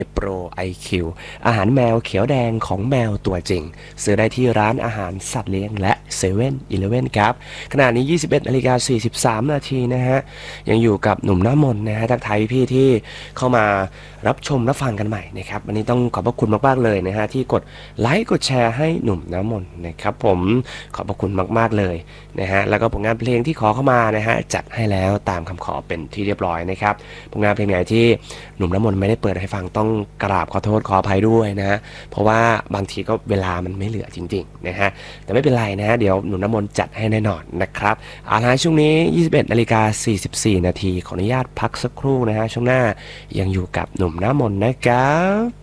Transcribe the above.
โปร IQ อาหารแมวเขียวแดงของแมวตัวจริงซื้อได้ที่ร้านอาหารสัตว์เลี้ยงและ7 e เ e ่ e อครับขณะนี้ 21:43 นาทีนะฮะยังอยู่กับหนุ่มหน้ามนนะฮะทักทายพี่ๆที่เข้ามารับชมรับฟังกันใหม่นะครับวันนี้ต้องขอบพระคุณมากๆเลยนะฮะที่กดไลค์กดแชร์ให้หนุ่มน้ำมนนะครับผมขอบพระคุณมากๆเลยนะฮะแล้วก็ผลงานเพลงที่ขอเข้ามานะฮะจัดให้แล้วตามคำขอเป็นที่เรียบร้อยนะครับผลงานเพลงไหนที่หนุ่มน้ำมนไม่ได้เปิดให้ฟังต้องกราบขอโทษขออภัยด้วยนะฮะเพราะว่าบางทีก็เวลามันไม่เหลือจริงๆนะฮะแต่ไม่เป็นไรนะฮะเดี๋ยวหนุ่มน้ำมนจัดให้แน่นอนนะครับเอาละช่วงนี้ 21:44 นาทีขออนุญาตพักสักครู่นะฮะช่วงหน้ายังอยู่กับหนุ่มน้ำมนนะครับ